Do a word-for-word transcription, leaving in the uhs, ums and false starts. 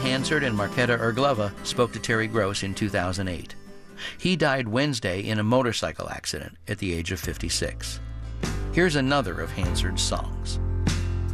Hansard and Marketa Irglova spoke to Terry Gross in two thousand eight. He died Wednesday in a motorcycle accident at the age of fifty-six. Here's another of Hansard's songs.